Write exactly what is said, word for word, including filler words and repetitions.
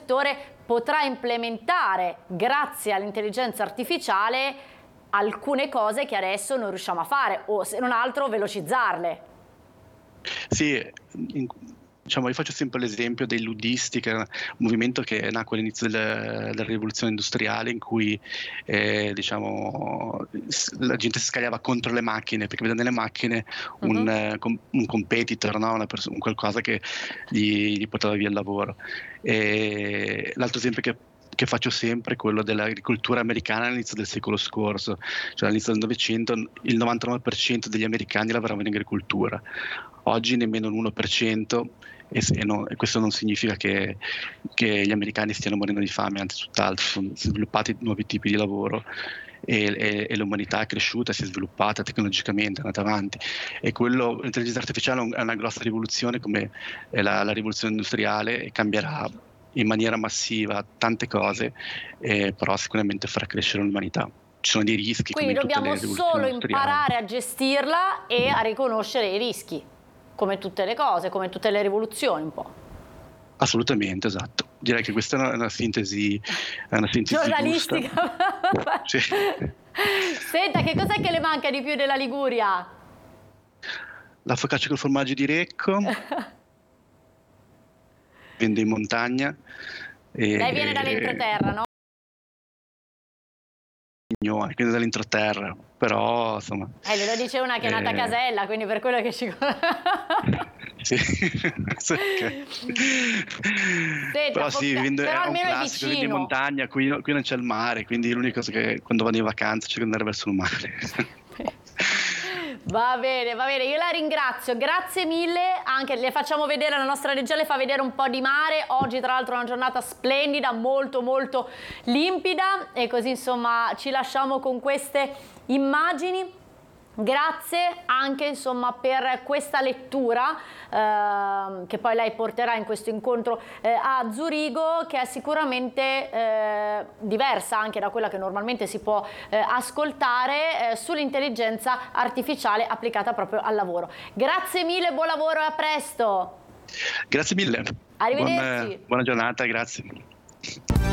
settore potrà implementare, grazie all'intelligenza artificiale, alcune cose che adesso non riusciamo a fare, o se non altro velocizzarle. Sì, in, diciamo, io faccio sempre l'esempio dei luddisti, che è un movimento che nacque all'inizio del, della rivoluzione industriale, in cui eh, diciamo, la gente si scagliava contro le macchine, perché vedeva nelle macchine un, Uh-huh. eh, com, un competitor, no? Una persona, qualcosa che gli, gli portava via il lavoro. E l'altro esempio che che faccio sempre è quello dell'agricoltura americana all'inizio del secolo scorso, cioè all'inizio del Novecento il novantanove per cento degli americani lavoravano in agricoltura, oggi nemmeno l'uno per cento, e, e, no, e questo non significa che, che gli americani stiano morendo di fame, anzi tutt'altro, sono sviluppati nuovi tipi di lavoro. E, e, e l'umanità è cresciuta, si è sviluppata tecnologicamente, è andata avanti, e quello, l'intelligenza artificiale è una grossa rivoluzione come la, la rivoluzione industriale, e cambierà in maniera massiva tante cose, eh, però sicuramente farà crescere l'umanità. Ci sono dei rischi, Quindi come in tutte dobbiamo le rivoluzioni solo industriali. imparare a gestirla e a riconoscere i rischi, come tutte le cose, come tutte le rivoluzioni un po'. Assolutamente, esatto. Direi che questa è una, una sintesi, è una sintesi giornalistica. Sì. Senta, che cos'è che le manca di più della Liguria? La focaccia col formaggio di Recco. Vende in montagna. E, Lei viene dall'entroterra, no? Viene dall'entroterra, però insomma. Eh, glielo dice una che è nata eh, a Casella, quindi per quello che ci. Sì, okay. Senta, però sì, vivendo, però è un almeno classico, è vivendo in vicino. montagna, qui, qui non c'è il mare, quindi l'unica cosa che quando vado in vacanza cerco di andare verso il mare. Va bene, va bene, io la ringrazio, grazie mille, anche le facciamo vedere, la nostra regia le fa vedere un po' di mare, oggi tra l'altro è una giornata splendida, molto molto limpida, e così insomma ci lasciamo con queste immagini. Grazie anche insomma per questa lettura eh, che poi lei porterà in questo incontro eh, a Zurigo, che è sicuramente eh, diversa anche da quella che normalmente si può eh, ascoltare eh, sull'intelligenza artificiale applicata proprio al lavoro. Grazie mille, buon lavoro e a presto. Grazie mille. Arrivederci. Buona, buona giornata, grazie.